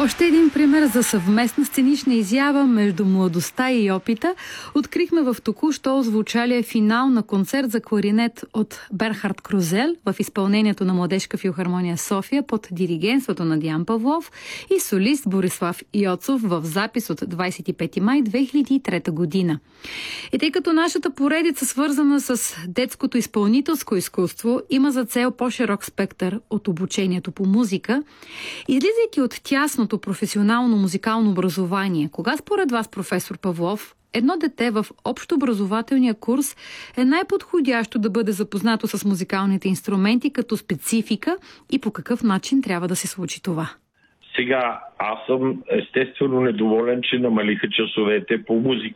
Още един пример за съвместна сценична изява между младостта и опита открихме в току-що озвучалия финал на концерт за кларинет от Берхард Крузел в изпълнението на Младежка филхармония София под диригентството на Диан Павлов и солист Борислав Йоцов в запис от 25 май 2003 година. И тъй като нашата поредица, свързана с детското изпълнителско изкуство, има за цел по-широк спектър от обучението по музика, излизайки от тясното професионално музикално образование, кога според вас, професор Павлов, едно дете в общообразователния курс е най-подходящо да бъде запознато с музикалните инструменти като специфика и по какъв начин трябва да се случи това? Сега, аз съм естествено недоволен, че намалиха часовете по музика.